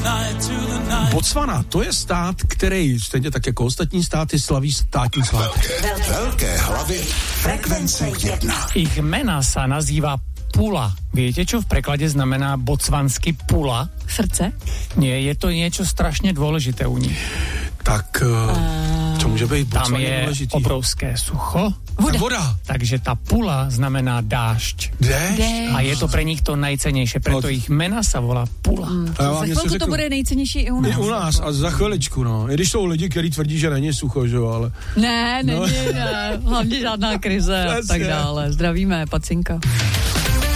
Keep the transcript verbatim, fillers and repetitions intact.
Botswana, to je stát, který stejně tak jako ostatní státy slaví státní svátek. Velké, velké hlavy frekvence jedna. Ich mena sa nazýva Pula. Viete, čo v preklade znamená botswansky pula? Srdce? Nie, je to niečo strašne dôležité u nich. Tak, uh, čo môže byť Tam Botswana je dôležitý? obrovské sucho. Voda. Voda. Takže tá pula znamená dážď. Déšť? A je to pre nich to najcennejšie, preto ich mena sa volá Pula. Mm, A já vám za něco chvilku to řeknu. bude nejcennější i u nás. I u nás a za chviličku, no. I když jsou lidi, kteří tvrdí, že není sucho, že jo, ale... Ne, není, No. ne. Hlavně žádná krize a Přesně. tak dále. Zdravíme, Pacinka.